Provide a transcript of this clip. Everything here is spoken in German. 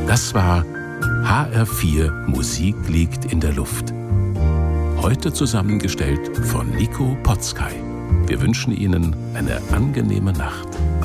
Das war HR4 Musik liegt in der Luft. Heute zusammengestellt von Nico Potzkay. Wir wünschen Ihnen eine angenehme Nacht.